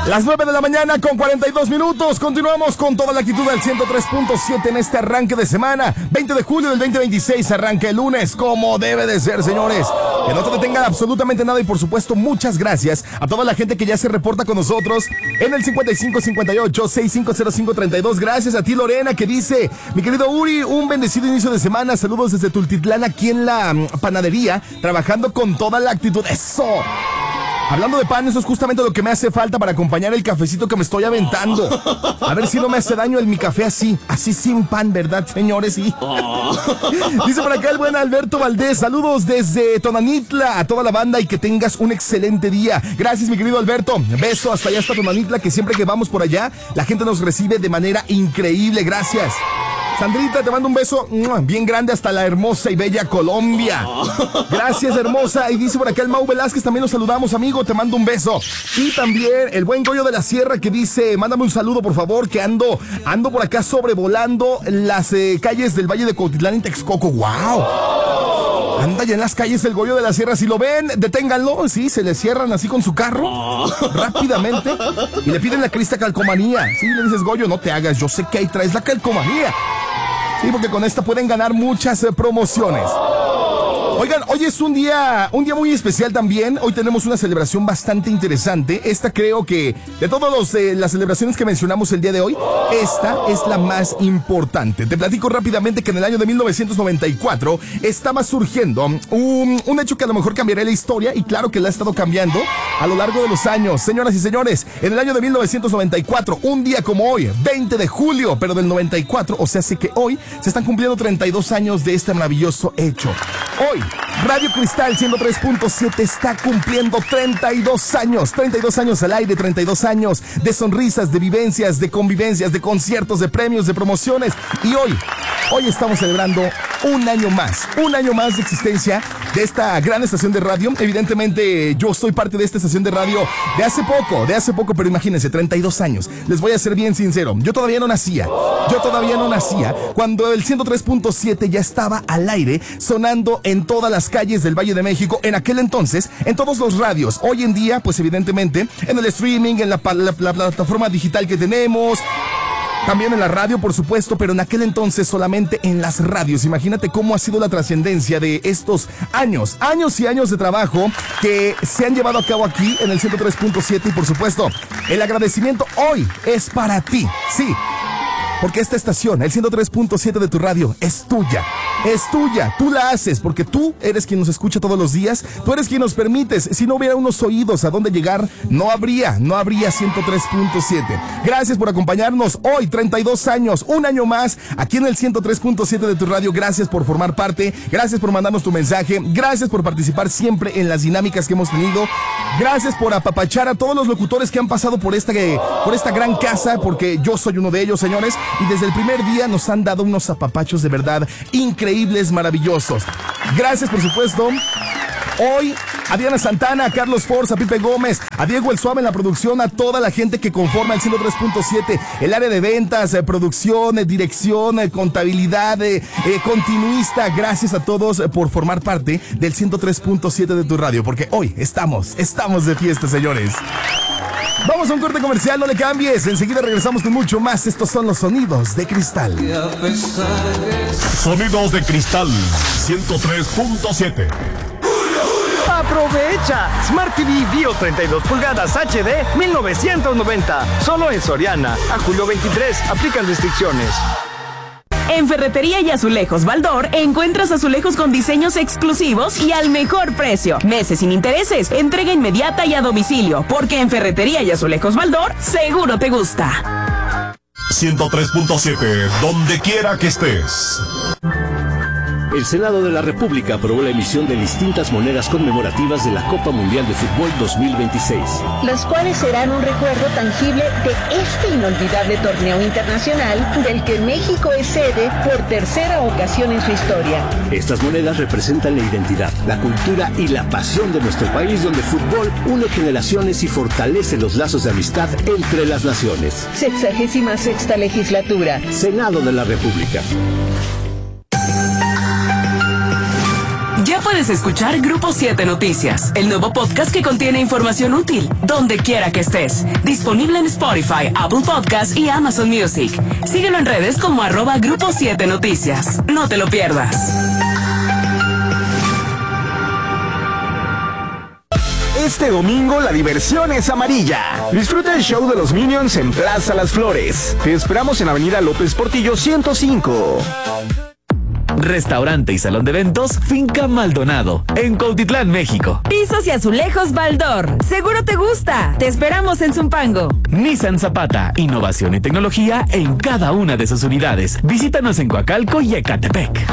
Las 9 de la mañana con 42 minutos. Continuamos con toda la actitud del 103.7 en este arranque de semana. 20 de julio del 2026, arranca el lunes, como debe de ser, señores. Que no te detengan absolutamente nada y, por supuesto, muchas gracias a toda la gente que ya se reporta con nosotros en el 5558-650532. Gracias a ti, Lorena, que dice: mi querido Uri, un bendecido inicio de semana. Saludos desde Tultitlán, aquí en la panadería, trabajando con toda la actitud. ¡Eso! Hablando de pan, eso es justamente lo que me hace falta para acompañar el cafecito que me estoy aventando. A ver si no me hace daño mi café así sin pan, ¿verdad, señores? Sí. Dice por acá el buen Alberto Valdés: saludos desde Tonanitla a toda la banda y que tengas un excelente día. Gracias, mi querido Alberto. Beso hasta allá, hasta Tonanitla, que siempre que vamos por allá, la gente nos recibe de manera increíble. Gracias. Sandrita, te mando un beso bien grande hasta la hermosa y bella Colombia. Gracias, hermosa. Y dice por acá el Mau Velázquez: también los saludamos, amigo, te mando un beso. Y también el buen Goyo de la Sierra, que dice: mándame un saludo, por favor, que ando por acá sobrevolando las calles del Valle de Cuautitlán y Texcoco. ¡Wow! Anda ya en las calles el Goyo de la Sierra. Si lo ven, deténganlo. Sí, se le cierran así con su carro rápidamente y le piden la crista calcomanía. Sí, le dices: Goyo, no te hagas, yo sé que ahí traes la calcomanía. Sí, porque con esta pueden ganar muchas promociones. Oigan, hoy es un día muy especial también. Hoy tenemos una celebración bastante interesante. Esta creo que de todas las celebraciones que mencionamos el día de hoy, esta es la más importante. Te platico rápidamente que en el año de 1994 estaba surgiendo un hecho que a lo mejor cambiará la historia, y claro que la ha estado cambiando a lo largo de los años. Señoras y señores, en el año de 1994, un día como hoy, 20 de julio, pero del 94, o sea, sé que hoy se están cumpliendo 32 años de este maravilloso hecho. Hoy, Radio Cristal 103.7 está cumpliendo 32 años al aire, 32 años de sonrisas, de vivencias, de convivencias, de conciertos, de premios, de promociones. Y hoy estamos celebrando un año más de existencia de esta gran estación de radio. Evidentemente, yo soy parte de esta estación de radio de hace poco, pero imagínense, 32 años. Les voy a ser bien sincero, yo todavía no nacía cuando el 103.7 ya estaba al aire, sonando en todas las calles del Valle de México, en aquel entonces, en todos los radios. Hoy en día, pues evidentemente, en el streaming, en la plataforma digital que tenemos, también en la radio, por supuesto, pero en aquel entonces solamente en las radios. Imagínate cómo ha sido la trascendencia de estos años y años de trabajo que se han llevado a cabo aquí en el 103.7, y por supuesto, el agradecimiento hoy es para ti, sí. Porque esta estación, el 103.7 de tu radio, es tuya, tú la haces, porque tú eres quien nos escucha todos los días, tú eres quien nos permites. Si no hubiera unos oídos a dónde llegar, no habría 103.7. Gracias por acompañarnos hoy, 32 años, un año más, aquí en el 103.7 de tu radio. Gracias por formar parte, gracias por mandarnos tu mensaje, gracias por participar siempre en las dinámicas que hemos tenido, gracias por apapachar a todos los locutores que han pasado por esta gran casa, porque yo soy uno de ellos, señores. Y desde el primer día nos han dado unos apapachos de verdad increíbles, maravillosos. Gracias, por supuesto, hoy a Diana Santana, a Carlos Forza, a Pipe Gómez, a Diego El Suave en la producción, a toda la gente que conforma el 103.7, el área de ventas, producción, dirección, contabilidad, continuista. Gracias a todos por formar parte del 103.7 de tu radio, porque hoy estamos de fiesta, señores. Vamos a un corte comercial, no le cambies. Enseguida regresamos con mucho más. Estos son los sonidos de Cristal. Sonidos de Cristal 103.7. ¡Aprovecha! Smart TV Bio 32 pulgadas HD 1990. Solo en Soriana. A julio 23. Aplican restricciones. En Ferretería y Azulejos Baldor encuentras azulejos con diseños exclusivos y al mejor precio. Meses sin intereses, entrega inmediata y a domicilio, porque en Ferretería y Azulejos Baldor seguro te gusta. 103.7, donde quiera que estés. El Senado de la República aprobó la emisión de distintas monedas conmemorativas de la Copa Mundial de Fútbol 2026. Las cuales serán un recuerdo tangible de este inolvidable torneo internacional del que México es sede por tercera ocasión en su historia. Estas monedas representan la identidad, la cultura y la pasión de nuestro país, donde el fútbol une generaciones y fortalece los lazos de amistad entre las naciones. 66ª legislatura. Senado de la República. Ya puedes escuchar Grupo 7 Noticias, el nuevo podcast que contiene información útil, donde quiera que estés. Disponible en Spotify, Apple Podcasts y Amazon Music. Síguelo en redes como @Grupo 7 Noticias. No te lo pierdas. Este domingo la diversión es amarilla. Disfruta el show de los Minions en Plaza Las Flores. Te esperamos en Avenida López Portillo 105. Restaurante y salón de eventos Finca Maldonado, en Cuautitlán, México. Pisos y azulejos Baldor. Seguro te gusta. Te esperamos en Zumpango. Nissan Zapata, innovación y tecnología en cada una de sus unidades. Visítanos en Coacalco y Ecatepec.